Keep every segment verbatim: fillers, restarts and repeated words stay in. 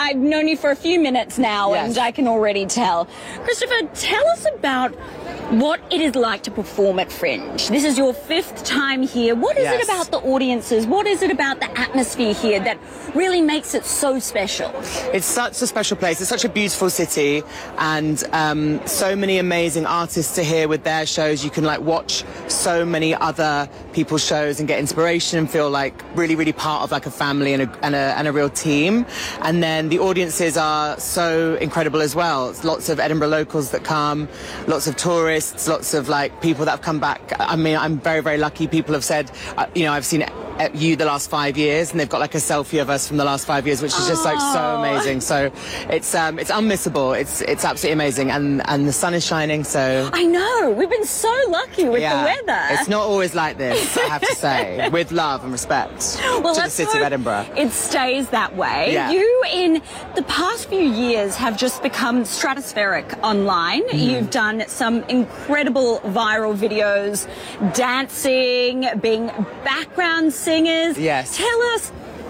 I've known you for a few minutes now, Yes. and I can already tell. Christopher, tell us about what it is like to perform at Fringe. This is your fifth time here. What is Yes. it about the audiences? What is it about the atmosphere here that really makes it so special? It's such a special place. It's such a beautiful city, and um, so many amazing artists are here with their shows. You can like watch so many other people's shows and get inspiration and feel like really, really part of like a family and a, and a, and a real team. And then the audiences are so incredible as well. It's lots of Edinburgh locals that come, lots of tourists, lots of like people that have come back. I mean, I'm very, very lucky. People have said, uh, you know, I've seen you the last five years, and they've got like a selfie of us from the last five years, which is just like so amazing. So it's um it's unmissable. It's it's absolutely amazing, and and the sun is shining. So I know, we've been so lucky with yeah, the weather. it's not always like this, I have to say, with love and respect well, to the let's city hope of Edinburgh. It stays that way. Yeah. You, in the past few years, have just become stratospheric online. Mm. You've done some incredible viral videos, dancing, being background singers. Yes. Tell us,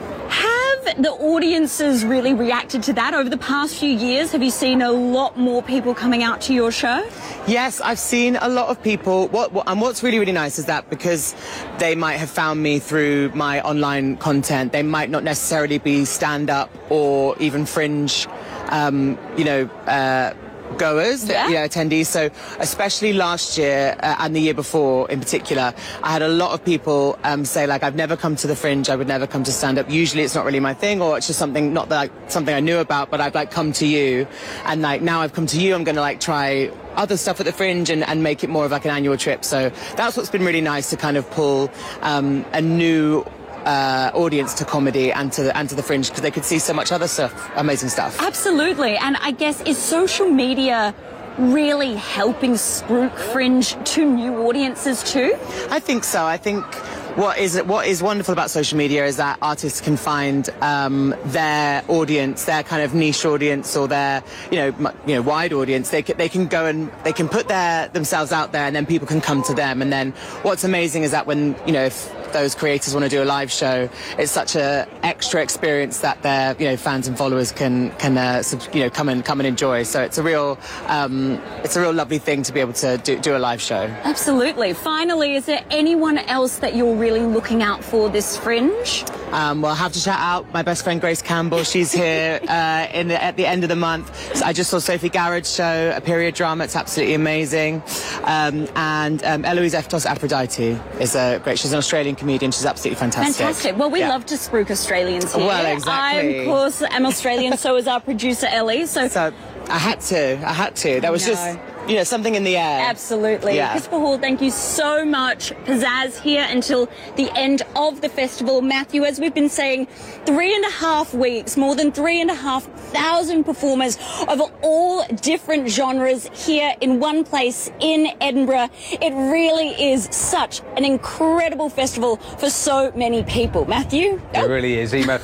have the audiences really reacted to that over the past few years? Have you seen a lot more people coming out to your show? Yes, I've seen a lot of people. What, what and what's really, really nice is that because they might have found me through my online content, they might not necessarily be stand-up or even Fringe, um, you know, uh, goers, yeah. you know, attendees. So especially last year uh, and the year before in particular, I had a lot of people um, say like, I've never come to the Fringe, I would never come to stand up. Usually it's not really my thing, or it's just something not that I, something I knew about, but I've like come to you, and like now I've come to you, I'm going to like try other stuff at the Fringe and, and make it more of like an annual trip. So that's what's been really nice, to kind of pull um, a new Uh, audience to comedy and to the, and to the Fringe, because they could see so much other stuff, amazing stuff. Absolutely. And I guess, is social media really helping spruik Fringe to new audiences too? I think so. I think what is what is wonderful about social media is that artists can find um, their audience, their kind of niche audience, or their you know m- you know wide audience. They can, they can go and they can put their themselves out there, and then people can come to them. And then what's amazing is that when you know if those creators want to do a live show, it's such a extra experience that their you know fans and followers can can uh, sub- you know come and come and enjoy. So it's a real um, it's a real lovely thing to be able to do, do a live show. Absolutely. Finally, is there anyone else that you're really looking out for this Fringe? Um, well, I have to shout out my best friend Grace Campbell. She's here uh, in the, at the end of the month. So I just saw Sophie Garrett's show, a period drama. It's absolutely amazing. Um, and um, Eloise Eftos Aphrodite is a great. She's an Australian comedian. She's absolutely fantastic. Fantastic. Well, we yeah. love to spruik Australians here. Well, exactly. I, of course, am Australian. So is our producer Ellie. So, so I had to. I had to. That was No. just. You know, something in the air. Absolutely. Yeah. Christopher Hall, thank you so much. Pizzazz here until the end of the festival. Matthew, as we've been saying, three and a half weeks, more than three and a half thousand performers over all different genres here in one place in Edinburgh. It really is such an incredible festival for so many people. Matthew? It really is, Emma.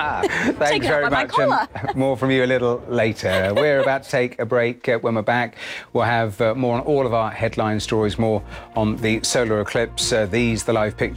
Thanks very much. And more from you a little later. We're about to take a break. Uh, when we're back, we'll have uh, more on all of our headline stories, more on the solar eclipse, uh, these, the live pictures.